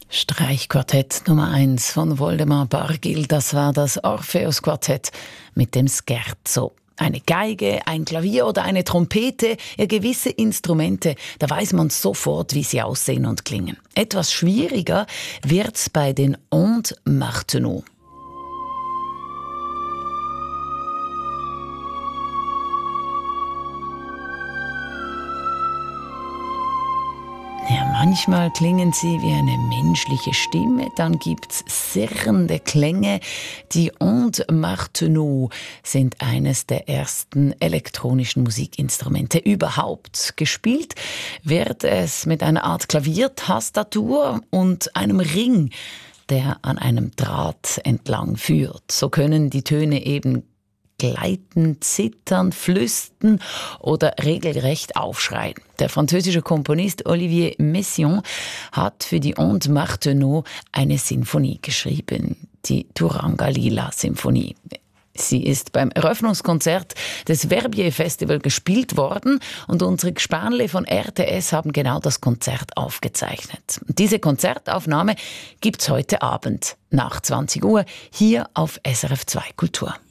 Streichquartett Nummer 1 von Woldemar Bargil, das war das Orpheus-Quartett mit dem Scherzo. Eine Geige, ein Klavier oder eine Trompete, ja gewisse Instrumente, da weiß man sofort, wie sie aussehen und klingen. Etwas schwieriger wird's bei den Ondes Martenot. Ja, manchmal klingen sie wie eine menschliche Stimme, dann gibt's sirrende Klänge. Die Ondes Martenot sind eines der ersten elektronischen Musikinstrumente überhaupt. Gespielt wird es mit einer Art Klaviertastatur und einem Ring, der an einem Draht entlang führt. So können die Töne eben gleiten, zittern, flüstern oder regelrecht aufschreien. Der französische Komponist Olivier Messiaen hat für die Ondes Martenot eine Sinfonie geschrieben, die Turanga-Lila-Symphonie. Sie ist beim Eröffnungskonzert des Verbier Festival gespielt worden und unsere Gespänle von RTS haben genau das Konzert aufgezeichnet. Diese Konzertaufnahme gibt's heute Abend nach 20 Uhr hier auf SRF 2 Kultur.